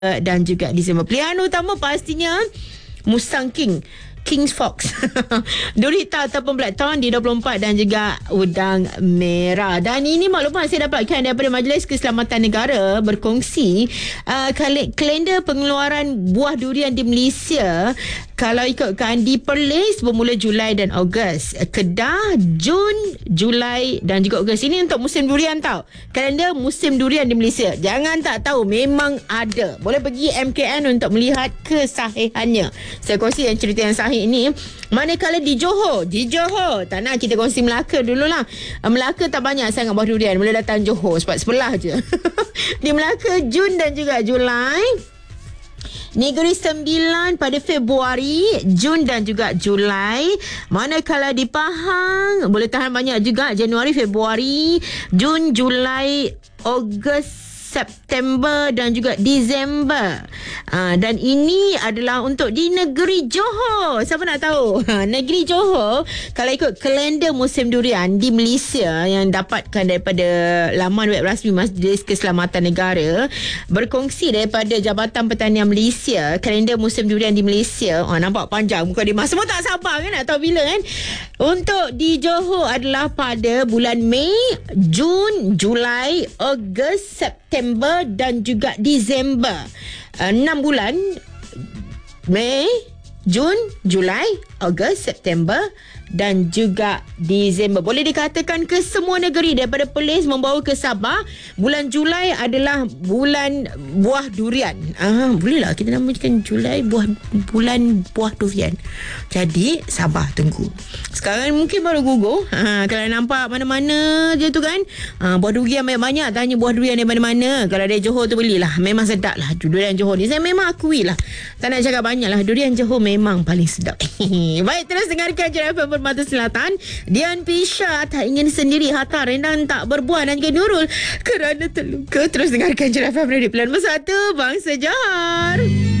dan juga Disember. Pilihan utama pastinya Mustang King's Fox. Duri hitam ataupun Blackthorn di 24 dan juga udang merah. Dan ini maklumat saya dapatkan daripada Majlis Keselamatan Negara berkongsi kalender pengeluaran buah durian di Malaysia. Kalau ikutkan di Perlis bermula Julai dan Ogos, Kedah Jun, Julai dan juga Ogos. Ini untuk musim durian tau. Kalender musim durian di Malaysia. Jangan tak tahu, memang ada. Boleh pergi MKN untuk melihat kesahihannya. Saya kongsi yang cerita yang sahih ini. Manakala di Johor, tak nak kita kongsi Melaka dululah. Melaka tak banyak sangat buah durian. Boleh datang Johor sebab sebelah je. Di Melaka Jun dan juga Julai. Negeri Sembilan pada Februari, Jun dan juga Julai. Manakala di Pahang boleh tahan banyak juga Januari, Februari, Jun, Julai, Ogos, September dan juga Disember. Dan ini adalah untuk di negeri Johor. Siapa nak tahu? Negeri Johor, kalau ikut kalender musim durian di Malaysia yang dapatkan daripada laman web rasmi Majlis Keselamatan Negara, berkongsi daripada Jabatan Pertanian Malaysia, kalender musim durian di Malaysia. Nampak panjang muka dia. Semua tak sabar kan nak tahu bila kan. Untuk di Johor adalah pada bulan Mei, Jun, Julai, Ogos, September dan juga Disember. 6 bulan, Mei, Jun, Julai, Ogos, September dan juga Disember. Boleh dikatakan ke semua negeri daripada Perlis membawa ke Sabah. Bulan Julai adalah bulan buah durian. Bolehlah kita namakan Julai bulan buah durian. Jadi Sabah tunggu. Sekarang mungkin baru gugur. Kalau nampak mana-mana je tu kan, buah durian banyak-banyak. Tanya buah durian dari mana-mana. Kalau dari Johor tu belilah. Memang sedap lah durian Johor ni. Saya memang akui lah. Tak nak cakap banyak lah. Durian Johor memang paling sedap. Baik, terus dengarkan Jen FM Permata Selatan. Dian Pisha tak ingin sendiri, Hatta Rendang tak berbuah dan juga Nurul kerana terluka. Terus dengarkan Jen FM Radio Pilihan Bersatu Bangsa Johor.